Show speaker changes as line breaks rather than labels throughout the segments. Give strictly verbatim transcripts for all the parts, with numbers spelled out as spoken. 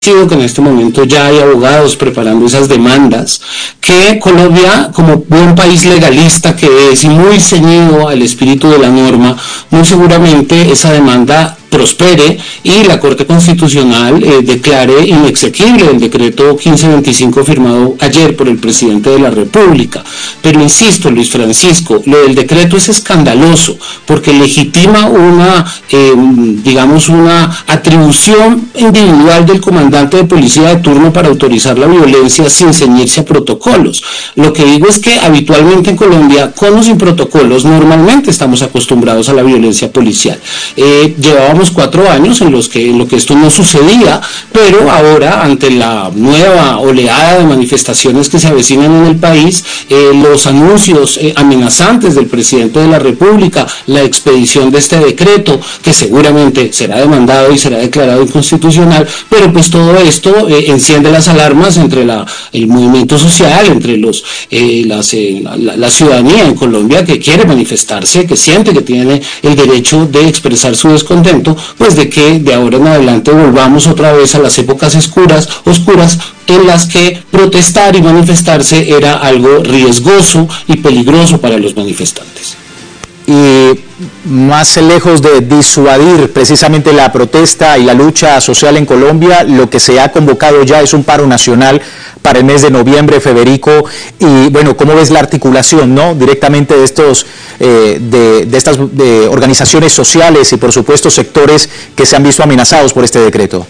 que en este momento ya hay abogados preparando esas demandas, que Colombia, como buen país legalista que es y muy ceñido al espíritu de la norma, muy seguramente esa demanda prospere y la Corte Constitucional eh, declare inexequible el decreto quince veinticinco firmado ayer por el presidente de la República. Pero insisto, Luis Francisco, lo del decreto es escandaloso porque legitima una, eh, digamos, una atribución individual del comandante de policía de turno para autorizar la violencia sin ceñirse a protocolos. Lo que digo es que habitualmente en Colombia, con o sin protocolos, normalmente estamos acostumbrados a la violencia policial. Eh, llevábamos cuatro años en los que, en lo que esto no sucedía, pero ahora ante la nueva oleada de manifestaciones que se avecinan en el país, eh, los anuncios eh, amenazantes del presidente de la República, la expedición de este decreto, que seguramente será demandado y será declarado inconstitucional, pero pues todo esto eh, enciende las alarmas entre la, el movimiento social, entre los, eh, las, eh, la, la ciudadanía en Colombia que quiere manifestarse, que siente que tiene el derecho de expresar su descontento, pues de que de ahora en adelante volvamos otra vez a las épocas oscuras, oscuras en las que protestar y manifestarse era algo riesgoso y peligroso para los manifestantes.
Y más lejos de disuadir precisamente la protesta y la lucha social en Colombia, lo que se ha convocado ya es un paro nacional para el mes de noviembre, Federico, y bueno, ¿cómo ves la articulación, no, directamente de estos, eh, de, de estas de organizaciones sociales y por supuesto sectores que se han visto amenazados por este decreto?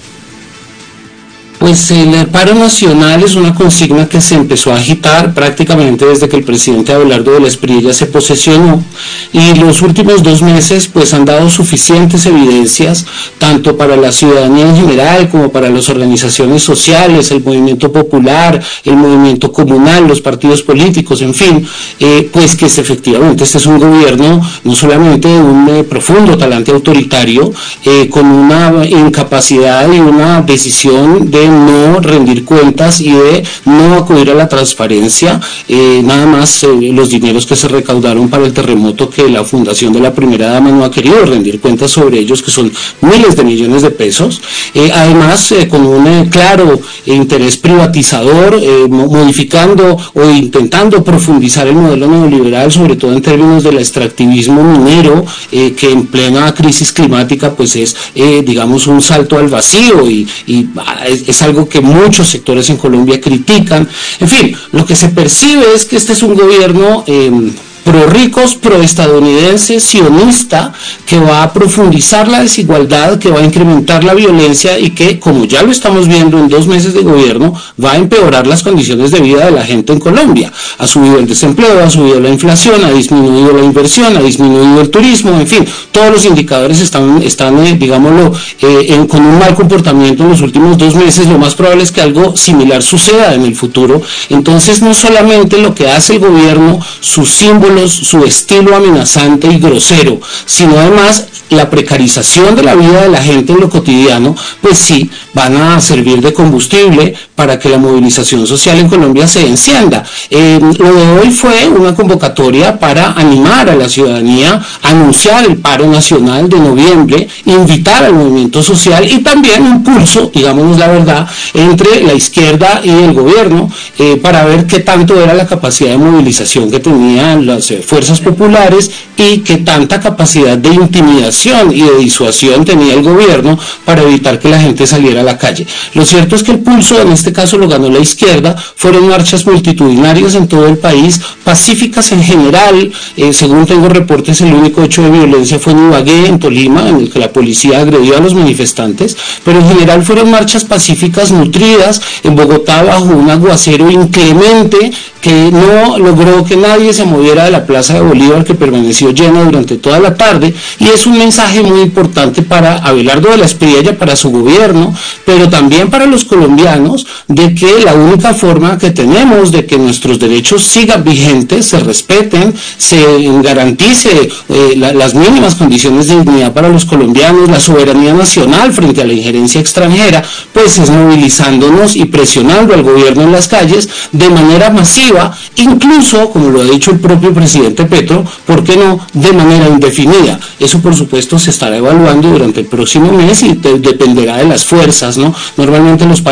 Pues el paro nacional es una consigna que se empezó a agitar prácticamente desde que el presidente Abelardo de la Espriella se posesionó, y los últimos dos meses pues han dado suficientes evidencias tanto para la ciudadanía en general como para las organizaciones sociales, el movimiento popular, el movimiento comunal, los partidos políticos, en fin, eh, pues que es, efectivamente este es un gobierno no solamente de un eh, profundo talante autoritario, eh, con una incapacidad y una decisión de no rendir cuentas y de no acudir a la transparencia, eh, nada más eh, los dineros que se recaudaron para el terremoto, que la fundación de la primera dama no ha querido rendir cuentas sobre ellos, que son miles de millones de pesos, eh, además eh, con un eh, claro interés privatizador, eh, modificando o intentando profundizar el modelo neoliberal, sobre todo en términos del extractivismo minero, eh, que en plena crisis climática pues es eh, digamos un salto al vacío y, y es, es algo que muchos sectores en Colombia critican. En fin, lo que se percibe es que este es un gobierno eh, pro ricos, pro estadounidense, sionista, que va a profundizar la desigualdad, que va a incrementar la violencia y que, como ya lo estamos viendo en dos meses de gobierno, va a empeorar las condiciones de vida de la gente en Colombia. Ha subido el desempleo, ha subido la inflación, ha disminuido la inversión, ha disminuido el turismo, en fin, todos los indicadores están, están eh, digámoslo, eh, en, con un mal comportamiento en los últimos dos meses. Lo más probable es que algo similar suceda en el futuro. Entonces, no solamente lo que hace el gobierno, sus símbolos, su estilo amenazante y grosero, sino además la precarización de la vida de la gente en lo cotidiano, pues sí, van a servir de combustible para que la movilización social en Colombia se encienda. Eh, lo de hoy fue una convocatoria para animar a la ciudadanía, anunciar el paro nacional de noviembre, invitar al movimiento social y también un pulso, digámonos la verdad, entre la izquierda y el gobierno, eh, para ver qué tanto era la capacidad de movilización que tenían las eh, fuerzas populares y qué tanta capacidad de intimidación y de disuasión tenía el gobierno para evitar que la gente saliera a la calle. Lo cierto es que el pulso, en este caso lo ganó la izquierda, fueron marchas multitudinarias en todo el país, pacíficas en general, eh, según tengo reportes el único hecho de violencia fue en Ibagué, en Tolima, en el que la policía agredió a los manifestantes, pero en general fueron marchas pacíficas nutridas, en Bogotá bajo un aguacero inclemente que no logró que nadie se moviera de la Plaza de Bolívar, que permaneció llena durante toda la tarde, y es un mensaje muy importante para Abelardo de la Espriella, para su gobierno, pero también para los colombianos, de que la única forma que tenemos de que nuestros derechos sigan vigentes, se respeten, se garantice eh, la, las mínimas condiciones de dignidad para los colombianos, la soberanía nacional frente a la injerencia extranjera, pues es movilizándonos y presionando al gobierno en las calles de manera masiva, incluso, como lo ha dicho el propio presidente presidente Petro, ¿por qué no de manera indefinida? Eso por supuesto se estará evaluando durante el próximo mes y de, dependerá de las fuerzas, ¿no? Normalmente los